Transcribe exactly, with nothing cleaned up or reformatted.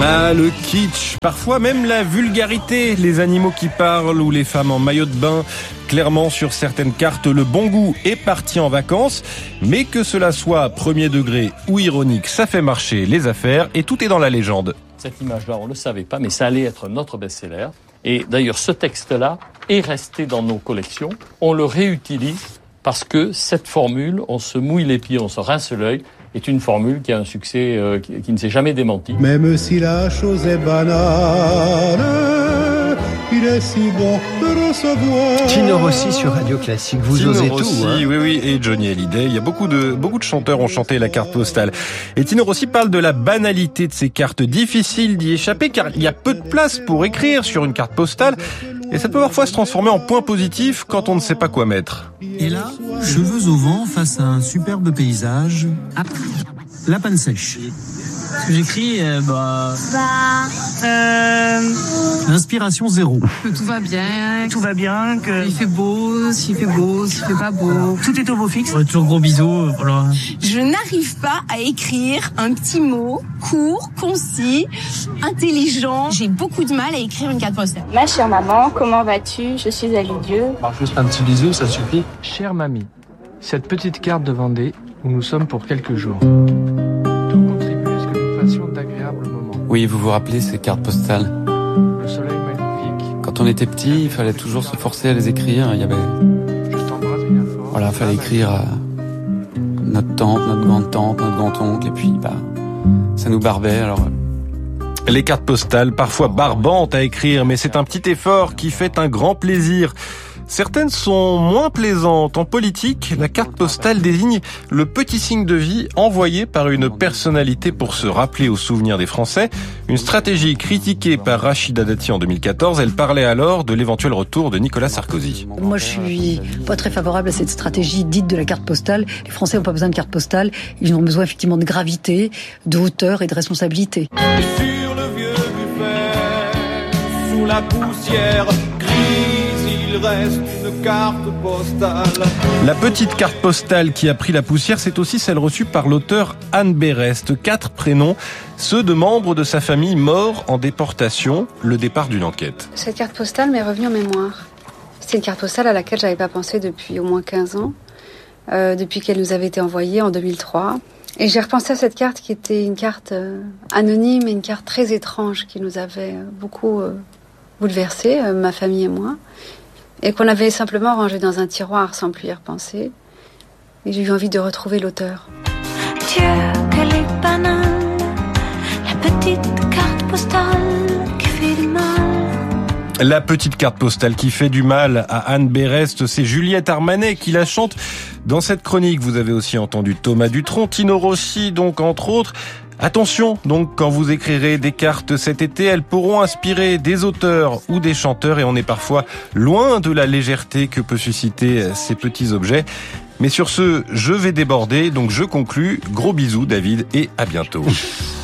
Ah, le kitsch, parfois même la vulgarité, les animaux qui parlent ou les femmes en maillot de bain. Clairement, sur certaines cartes, le bon goût est parti en vacances. Mais que cela soit premier degré ou ironique, ça fait marcher les affaires et tout est dans la légende. Cette image-là, on ne le savait pas, mais ça allait être notre best-seller. Et d'ailleurs, ce texte-là est resté dans nos collections. On le réutilise parce que cette formule, on se mouille les pieds, on se rince l'œil, est une formule qui a un succès euh, qui, qui ne s'est jamais démenti. Même si la chose est banale, il est si bon de recevoir. Tino Rossi sur Radio Classique, vous Tino osez Rossi, tout. Hein. Oui, oui, et Johnny Hallyday. Il y a beaucoup de beaucoup de chanteurs ont chanté la carte postale. Et Tino Rossi parle de la banalité de ces cartes, difficile d'y échapper car il y a peu de place pour écrire sur une carte postale. Et ça peut parfois se transformer en point positif quand on ne sait pas quoi mettre. Et là, cheveux au vent face à un superbe paysage. Ah, la panne sèche. Ce que j'écris, euh, bah... Bah... Euh... Inspiration zéro. Que tout va bien. Tout va bien, que... Il fait beau, s'il fait beau, s'il fait pas beau. Tout est au beau fixe. Ouais, toujours gros bisous, voilà. Je n'arrive pas à écrire un petit mot court, concis, intelligent. J'ai beaucoup de mal à écrire une carte postale. Ma chère maman, comment vas-tu? Je suis à Dieu. Bah, juste un petit bisou, ça suffit. Chère mamie, cette petite carte de Vendée où nous sommes pour quelques jours. Tout contribue à ce que nous fassions d'agréables moments. Oui, vous vous rappelez ces cartes postales? Le soleil magnifique. Quand on était petit, il fallait toujours se forcer à les écrire. Il y avait... Je t'embrasse bien fort. Voilà, il fallait écrire à notre tante, notre grande-tante, notre grand-oncle, et puis bah, ça nous barbait, alors... Les cartes postales, parfois barbantes à écrire, mais c'est un petit effort qui fait un grand plaisir. Certaines sont moins plaisantes. En politique, la carte postale désigne le petit signe de vie envoyé par une personnalité pour se rappeler aux souvenirs des Français. Une stratégie critiquée par Rachida Dati en deux mille quatorze. Elle parlait alors de l'éventuel retour de Nicolas Sarkozy. Moi, je suis pas très favorable à cette stratégie dite de la carte postale. Les Français n'ont pas besoin de carte postale. Ils ont besoin effectivement de gravité, de hauteur et de responsabilité. Sur le vieux buffet, sous la poussière grise, il reste une carte postale. La petite carte postale qui a pris la poussière, c'est aussi celle reçue par l'auteur Anne Berest. Quatre prénoms, ceux de membres de sa famille morts en déportation, le départ d'une enquête. Cette carte postale m'est revenue en mémoire. C'est une carte postale à laquelle j'avais pas pensé depuis au moins quinze ans, euh, depuis qu'elle nous avait été envoyée en deux mille trois. Et j'ai repensé à cette carte qui était une carte euh, anonyme et une carte très étrange qui nous avait euh, beaucoup euh, bouleversés, euh, ma famille et moi. Et qu'on avait simplement rangé dans un tiroir sans plus y repenser. Et j'ai eu envie de retrouver l'auteur. Dieu, qu'elle est banale, la petite carte postale qui fait du mal. La petite carte postale qui fait du mal à Anne Berest, c'est Juliette Armanet qui la chante. Dans cette chronique, vous avez aussi entendu Thomas Dutronc, Tino Rossi, donc entre autres. Attention, donc, quand vous écrirez des cartes cet été, elles pourront inspirer des auteurs ou des chanteurs et on est parfois loin de la légèreté que peut susciter ces petits objets. Mais sur ce, je vais déborder, donc je conclus. Gros bisous, David, et à bientôt.